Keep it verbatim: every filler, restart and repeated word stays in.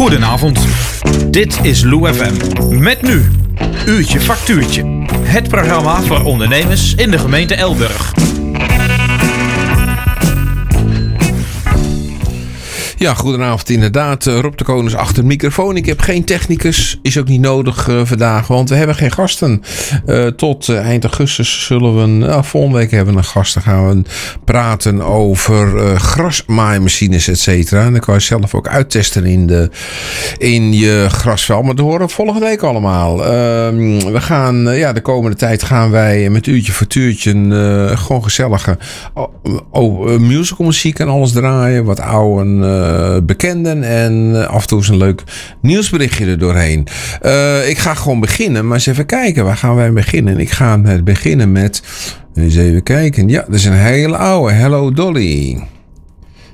Goedenavond, dit is Lou F M. Met nu, Uurtje Factuurtje. Het programma voor ondernemers in de gemeente Elburg. Ja, goedenavond inderdaad. Rob de Koning is achter de microfoon. Ik heb geen technicus. Is ook niet nodig uh, vandaag, want we hebben geen gasten. Uh, tot uh, eind augustus zullen we... Een, uh, volgende week hebben we een gast. Dan gaan we praten over uh, grasmaaimachines, et cetera. En dan kan je zelf ook uittesten in, de, in je grasvel. Maar dat horen we volgende week allemaal. Uh, we gaan, uh, ja, de komende tijd gaan wij met Uurtje Factuurtje uh, gewoon gezellige oh, oh, uh, musical muziek en alles draaien. Wat oude... Uh, bekenden en af en toe eens een leuk nieuwsberichtje er doorheen. Uh, ik ga gewoon beginnen, maar eens even kijken. Waar gaan wij beginnen? Ik ga met beginnen met... Eens even kijken. Ja, dat is een hele oude. Hello Dolly.